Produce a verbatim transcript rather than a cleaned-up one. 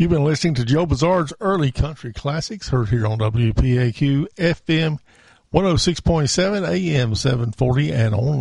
You've been listening to Joe Bizarre's Early Country Classics, heard here on W P A Q F M one oh six point seven, A M seven forty, and online.